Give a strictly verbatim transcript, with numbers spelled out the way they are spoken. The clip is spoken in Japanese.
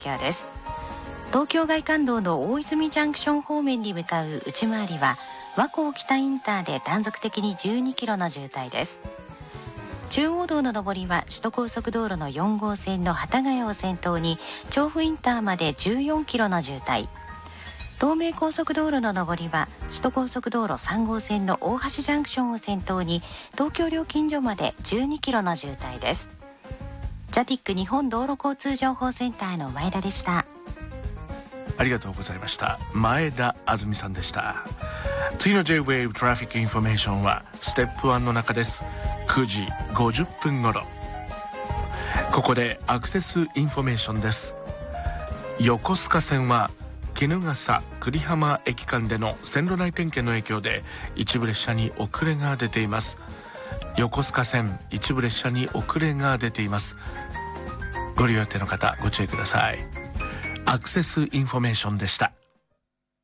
影響です。東京外環道の大泉ジャンクション方面に向かう内回りは和光北インターで断続的にじゅうにキロの渋滞です。中央道の上りは首都高速道路のよん号線の幡ヶ谷を先頭に調布インターまでじゅうよんキロの渋滞。東名高速道路の上りは首都高速道路さん号線の大橋ジャンクションを先頭に東京料金所までじゅうにキロの渋滞です。ジャティック日本道路交通情報センターの前田でした。 ありがとうございました。前田あずみさんでした。次の J-Wave トラフィックインフォメーションはステップワンの中です。くじごじゅっぷん頃、ここでアクセスインフォメーションです。横須賀線は衣笠久里浜駅間での線路内点検の影響で一部列車に遅れが出ています。横須賀線一部列車に遅れが出ています。ご利用予定の方ご注意ください。アクセスインフォメーションでした。